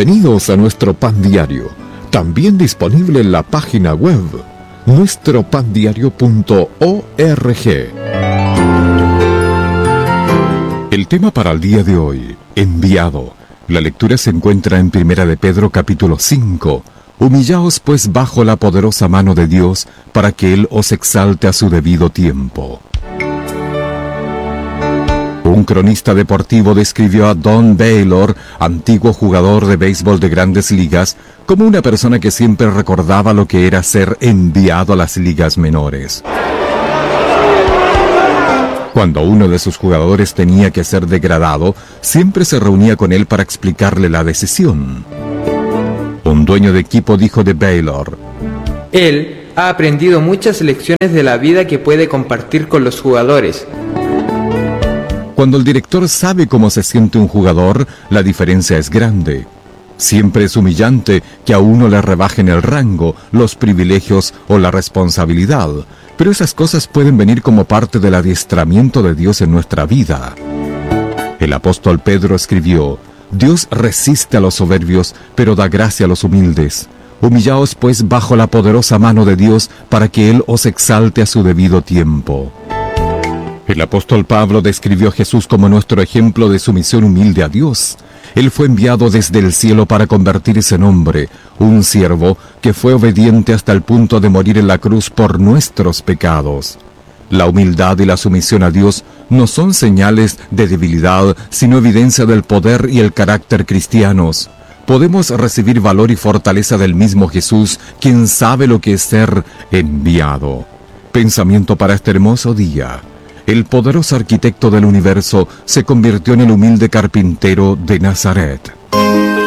Bienvenidos a nuestro Pan Diario, también disponible en la página web nuestropandiario.org. El tema para el día de hoy, enviado. La lectura se encuentra en 1 de Pedro capítulo 5. Humillaos pues bajo la poderosa mano de Dios, para que Él os exalte a su debido tiempo. Un cronista deportivo describió a Don Baylor, antiguo jugador de béisbol de Grandes Ligas, como una persona que siempre recordaba lo que era ser enviado a las ligas menores. Cuando uno de sus jugadores tenía que ser degradado, siempre se reunía con él para explicarle la decisión. Un dueño de equipo dijo de Baylor: él ha aprendido muchas lecciones de la vida que puede compartir con los jugadores. Cuando el director sabe cómo se siente un jugador, la diferencia es grande. Siempre es humillante que a uno le rebajen el rango, los privilegios o la responsabilidad, pero esas cosas pueden venir como parte del adiestramiento de Dios en nuestra vida. El apóstol Pedro escribió: Dios resiste a los soberbios, pero da gracia a los humildes. Humillaos pues bajo la poderosa mano de Dios, para que Él os exalte a su debido tiempo. El apóstol Pablo describió a Jesús como nuestro ejemplo de sumisión humilde a Dios. Él fue enviado desde el cielo para convertirse en hombre, un siervo que fue obediente hasta el punto de morir en la cruz por nuestros pecados. La humildad y la sumisión a Dios no son señales de debilidad, sino evidencia del poder y el carácter cristianos. Podemos recibir valor y fortaleza del mismo Jesús, quien sabe lo que es ser enviado. Pensamiento para este hermoso día. El poderoso arquitecto del universo se convirtió en el humilde carpintero de Nazaret.